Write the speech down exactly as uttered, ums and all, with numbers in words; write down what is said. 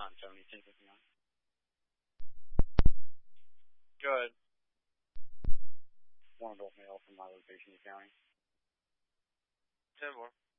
Tucson, Tony, ten fifty-nine. Good. One adult male from my location in the county. Ten more.